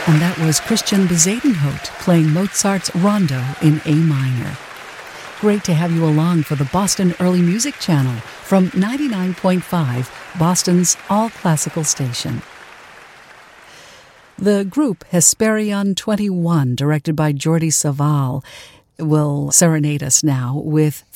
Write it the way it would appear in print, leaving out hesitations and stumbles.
And that was Christian Bezuidenhout playing Mozart's Rondo in A minor. Great to have you along for the Boston Early Music Channel from 99.5, Boston's all-classical station. The group Hesperion 21, directed by Jordi Savall, will serenade us now with